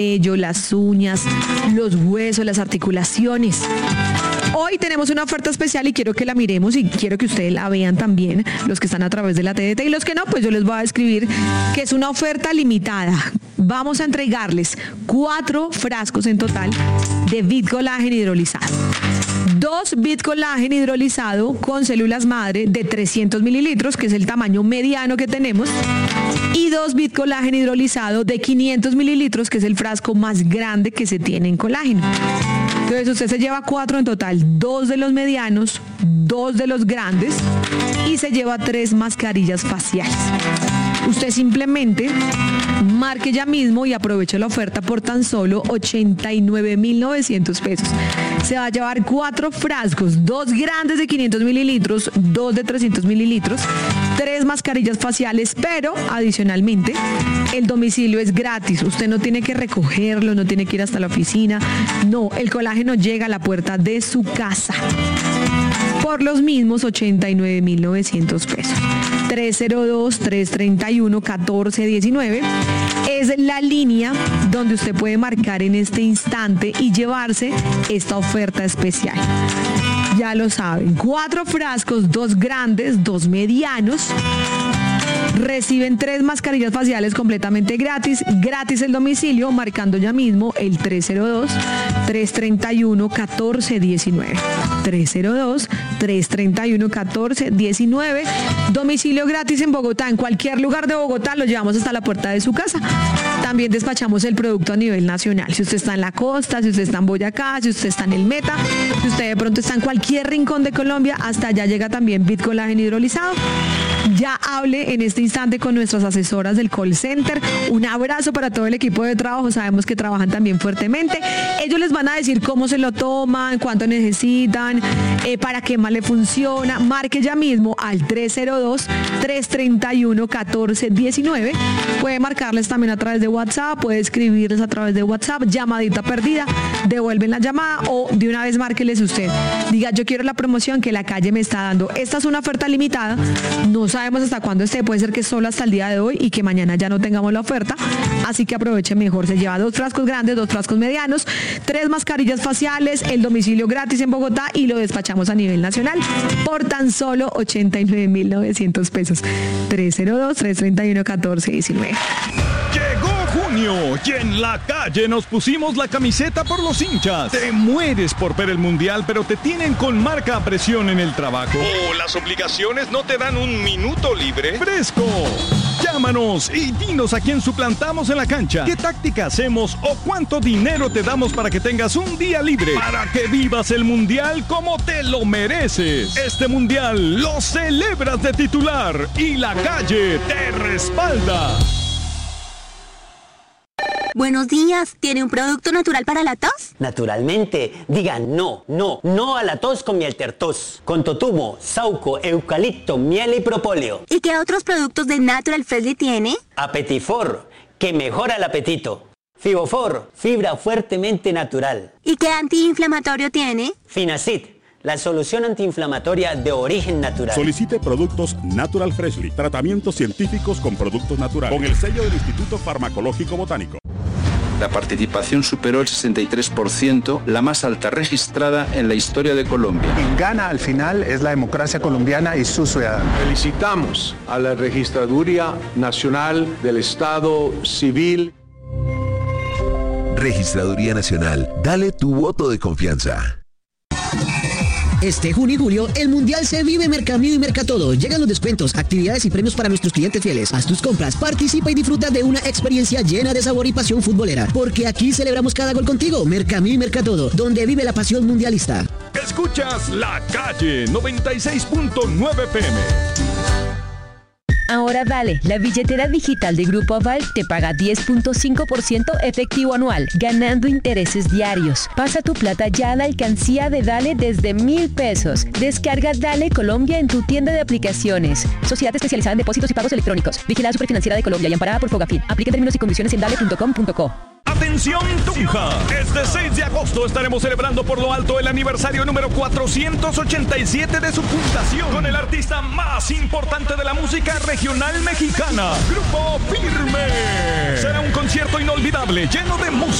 cabello, las uñas, los huesos, las articulaciones. Hoy tenemos una oferta especial y quiero que la miremos y quiero que ustedes la vean también, los que están a través de la TDT, y los que no, pues yo les voy a describir que es una oferta limitada. Vamos a entregarles 4 frascos en total de Bitcolágeno hidrolizado. 2 Bitcolágeno hidrolizado con células madre de 300 mililitros, que es el tamaño mediano que tenemos, y 2 Bitcolágeno hidrolizado de 500 mililitros, que es el frasco más grande que se tiene en colágeno. Entonces usted se lleva 4 en total, 2 de los medianos, 2 de los grandes y se lleva 3 mascarillas faciales. Usted simplemente marque ya mismo y aproveche la oferta por tan solo 89.900 pesos. Se va a llevar 4 frascos, 2 grandes de 500 mililitros, 2 de 300 mililitros, 3 mascarillas faciales, pero adicionalmente el domicilio es gratis. Usted no tiene que recogerlo, no tiene que ir hasta la oficina. No, el colágeno llega a la puerta de su casa por los mismos 89.900 pesos. 302-331-1419 es la línea donde usted puede marcar en este instante y llevarse esta oferta especial. Ya lo saben, 4 frascos, 2 grandes, 2 medianos. Reciben 3 mascarillas faciales completamente gratis el domicilio, marcando ya mismo el 302-331-1419. 302-331-1419. Domicilio gratis en Bogotá, en cualquier lugar de Bogotá, lo llevamos hasta la puerta de su casa. También despachamos el producto a nivel nacional. Si usted está en la costa, si usted está en Boyacá, si usted está en el Meta, si usted de pronto está en cualquier rincón de Colombia, hasta allá llega también Bitcolágeno hidrolizado. Ya hable en este instante con nuestras asesoras del call center. Un abrazo para todo el equipo de trabajo. Sabemos que trabajan también fuertemente. Ellos les van a decir cómo se lo toman, cuánto necesitan, para qué más le funciona. Marque ya mismo al 302-331-1419. Puede marcarles también a través de WhatsApp, puede escribirles a través de WhatsApp, llamadita perdida, devuelven la llamada o de una vez márqueles usted. Diga, yo quiero la promoción que la calle me está dando. Esta es una oferta limitada. No sabemos hasta cuándo esté, puede ser que solo hasta el día de hoy y que mañana ya no tengamos la oferta, así que aproveche mejor. Se lleva 2 frascos grandes, 2 frascos medianos, 3 mascarillas faciales, el domicilio gratis en Bogotá y lo despachamos a nivel nacional por tan solo 89.900 pesos. 302-331-1419. Llegó junio y en la calle nos pusimos la camiseta por los hinchas. Te mueres por ver el mundial, pero te tienen con marca a presión en el trabajo. O las obligaciones no te dan un minuto libre. ¡Fresco! Llámanos y dinos a quién suplantamos en la cancha, qué táctica hacemos o cuánto dinero te damos para que tengas un día libre, para que vivas el mundial como te lo mereces. Este mundial lo celebras de titular y la calle te respalda. Buenos días, ¿tiene un producto natural para la tos? Naturalmente, diga no a la tos con miel tertos, con totumo, sauco, eucalipto, miel y propóleo. ¿Y qué otros productos de Natural Freshly tiene? Apetifor, que mejora el apetito. Fibofor, fibra fuertemente natural. ¿Y qué antiinflamatorio tiene? Finacid, la solución antiinflamatoria de origen natural. Solicite productos Natural Freshly, tratamientos científicos con productos naturales, con el sello del Instituto Farmacológico Botánico. La participación superó el 63%, la más alta registrada en la historia de Colombia. Quien gana al final es la democracia colombiana y sus ciudadanos. Felicitamos a la Registraduría Nacional del Estado Civil. Registraduría Nacional, dale tu voto de confianza. Este junio y julio, el Mundial se vive en Mercamido y Mercatodo. Llegan los descuentos, actividades y premios para nuestros clientes fieles. Haz tus compras, participa y disfruta de una experiencia llena de sabor y pasión futbolera. Porque aquí celebramos cada gol contigo. Mercamido y Mercatodo, donde vive la pasión mundialista. Escuchas La Calle 96.9 PM. Ahora Dale, la billetera digital de Grupo Aval te paga 10.5% efectivo anual, ganando intereses diarios. Pasa tu plata ya a la alcancía de Dale desde 1.000 pesos. Descarga Dale Colombia en tu tienda de aplicaciones. Sociedad especializada en depósitos y pagos electrónicos. Vigilada Superfinanciera de Colombia y amparada por Fogafín. Aplica términos y condiciones en dale.com.co. Dimensión Tunja. Este 6 de agosto estaremos celebrando por lo alto el aniversario número 487 de su fundación con el artista más importante de la música regional mexicana, Grupo Firme. Será un concierto inolvidable, lleno de música,